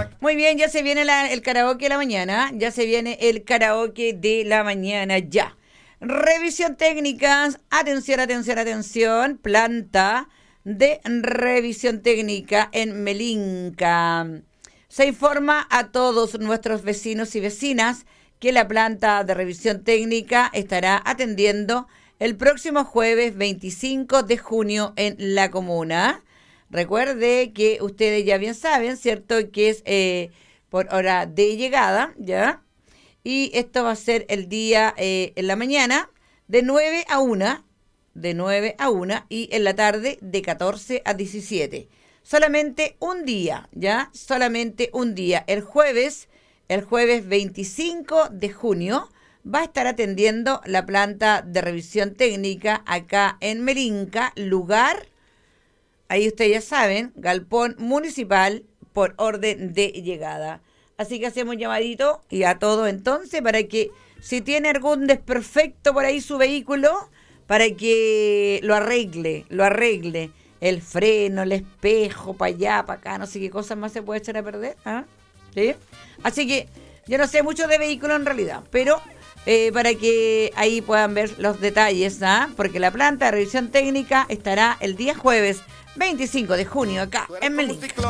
Muy bien, ya se viene el karaoke de la mañana. Ya se viene el karaoke de la mañana, ya. Revisión técnica. Atención, atención, atención. Planta de revisión técnica en Melinca. Se informa a todos nuestros vecinos y vecinas que la planta de revisión técnica estará atendiendo el próximo jueves 25 de junio en la comuna. Recuerde que ustedes ya bien saben, ¿cierto? Que es por hora de llegada, ¿ya? Y esto va a ser el día en la mañana de 9 a 1, de 9 a 1 y en la tarde de 14 a 17. Solamente un día, ¿ya? Solamente un día. El jueves 25 de junio, va a estar atendiendo la planta de revisión técnica acá en Melinca, lugar, ahí ustedes ya saben, galpón municipal por orden de llegada. Así que hacemos llamadito y a todo entonces para que si tiene algún desperfecto por ahí su vehículo, para que lo arregle. El freno, el espejo, para allá, para acá, no sé qué cosas más se puede echar a perder. ¿Ah? ¿Sí? Así que yo no sé mucho de vehículos en realidad, pero para que ahí puedan ver los detalles, ¿ah? Porque la planta de revisión técnica estará el día jueves 25 de junio acá en Melinca.